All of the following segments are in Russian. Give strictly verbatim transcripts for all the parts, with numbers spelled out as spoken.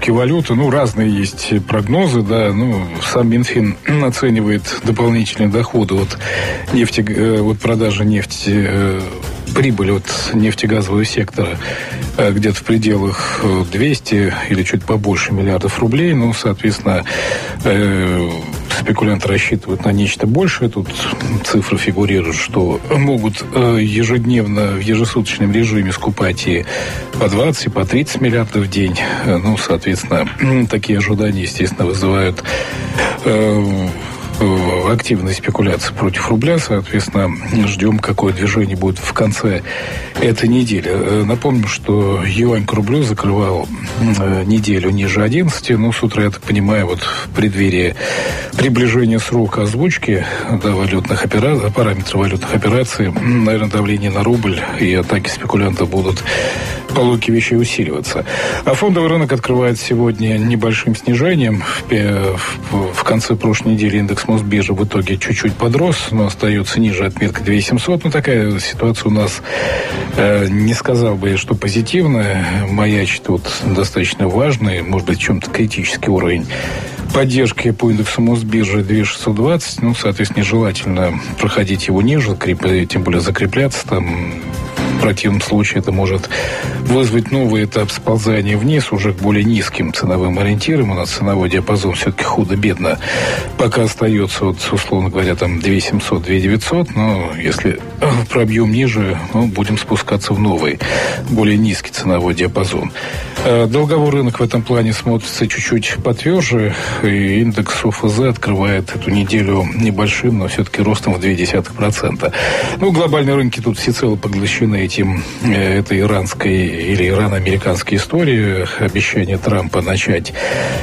валюты, ну, разные есть прогнозы, да, ну, сам Минфин оценивает дополнительные доходы от нефти, от продажи нефти, прибыль от нефтегазового сектора где-то в пределах двухсот или чуть побольше миллиардов рублей, ну, соответственно, спекулянты рассчитывают на нечто большее. Тут цифры фигурируют, что могут ежедневно в ежесуточном режиме скупать и по двадцать, и по тридцать миллиардов в день. Ну, соответственно, такие ожидания, естественно, вызывают э, активные спекуляции против рубля. Соответственно, ждем, какое движение будет в конце этой недели. Напомню, что юань к рублю закрывал неделю ниже одиннадцати. Ну, с утра, я так понимаю, вот в преддверии приближения срока озвучки, да, валютных операций, параметров валютных операций, наверное, давление на рубль и атаки спекулянтов будут по логике вещей усиливаться. А фондовый рынок открывает сегодня небольшим снижением. В, в, в конце прошлой недели индекс Мосбиржи в итоге чуть-чуть подрос, но остается ниже отметки две тысячи семьсот. Ну, такая ситуация у нас, э, не сказал бы я, что позитивная. Маячит вот достаточно важный, может быть, в чем-то критический уровень поддержки по индексу Мосбиржи две тысячи шестьсот двадцать. Ну, соответственно, нежелательно проходить его ниже, тем более закрепляться там. В противном случае это может вызвать новый этап сползания вниз уже к более низким ценовым ориентирам. У нас ценовой диапазон все-таки худо-бедно пока остается, вот, условно говоря, там две тысячи семьсот - две тысячи девятьсот. Но если пробьем ниже, ну, будем спускаться в новый, более низкий ценовой диапазон. Долговой рынок в этом плане смотрится чуть-чуть потверже. И индекс ОФЗ открывает эту неделю небольшим, но все-таки ростом в ноль целых две десятых процента. Ну, глобальные рынки тут всецело поглощены этим, этой иранской или ирано-американской историей. Обещание Трампа начать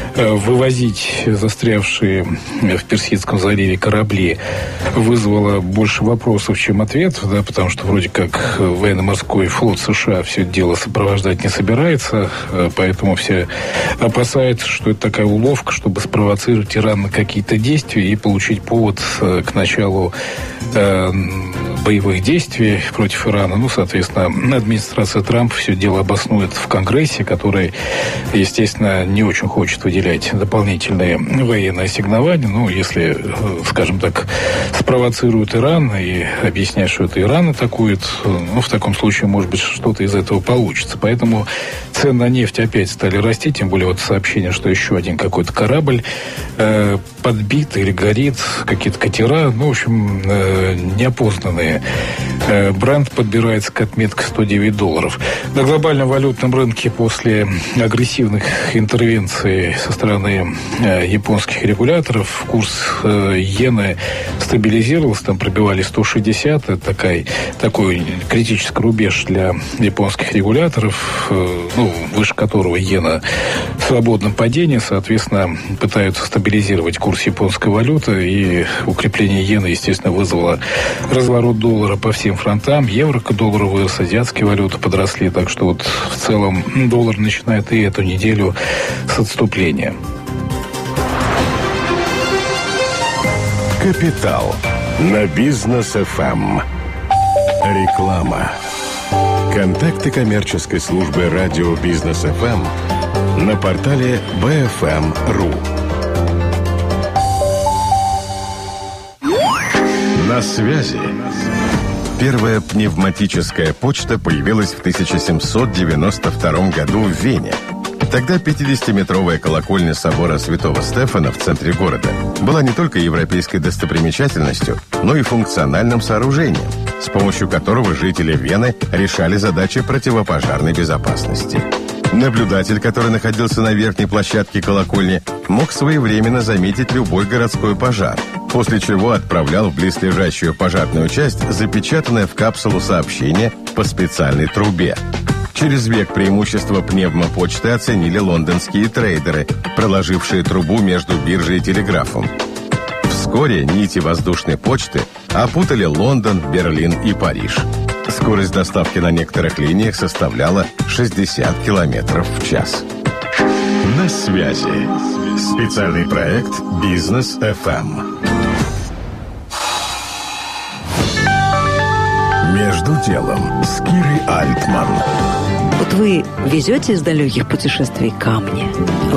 вывозить застрявшие в Персидском заливе корабли вызвало больше вопросов, чем ответов, да, потому что вроде как военно-морской флот США все это дело сопровождать не собирается, поэтому все опасаются, что это такая уловка, чтобы спровоцировать Иран на какие-то действия и получить повод к началу э, боевых действий против Ирана. Ну, соответственно, администрация Трампа все дело обоснует в Конгрессе, который, естественно, не очень хочет выделять дополнительные военные ассигнования. Ну, если, скажем так, спровоцируют Иран и объясняют, что это Иран атакует, ну, в таком случае, может быть, что-то из этого получится. Поэтому цены на нефть опять стали расти, тем более вот сообщение, что еще один какой-то корабль э, подбит или горит, какие-то катера, ну, в общем, э, неопознанные. Э, Брент подбирается к отметке сто девять долларов. На глобальном валютном рынке после агрессивных интервенций со стороны э, японских регуляторов курс э, иены стабилизировался, там пробивали сто шестьдесят, это такой, такой критический рубеж для японских регуляторов, э, ну, выше которого иена в свободном падении, соответственно, пытаются стабилизировать курс японской валюты, и укрепление иены, естественно, вызвало разворот доллара по всем фронтам. Евро к доллару вырос, азиатские валюты подросли, так что вот в целом доллар начинает и эту неделю с отступления. Капитал на Бизнес эф эм. Реклама. Контакты коммерческой службы радио Бизнес эф эм на портале би эф эм точка ру. На связи. Первая пневматическая почта появилась в тысяча семьсот девяносто втором году в Вене. Тогда пятидесятиметровая колокольня собора Святого Стефана в центре города была не только европейской достопримечательностью, но и функциональным сооружением, с помощью которого жители Вены решали задачи противопожарной безопасности. Наблюдатель, который находился на верхней площадке колокольни, мог своевременно заметить любой городской пожар, после чего отправлял в близлежащую пожарную часть запечатанное в капсулу сообщение по специальной трубе. Через век преимущество пневмопочты оценили лондонские трейдеры, проложившие трубу между биржей и телеграфом. Вскоре нити воздушной почты опутали Лондон, Берлин и Париж. Скорость доставки на некоторых линиях составляла шестьдесят километров в час. На связи. Специальный проект Бизнес эф эм. Между делом с Кирой Альтман. Вот вы везете из далеких путешествий камни?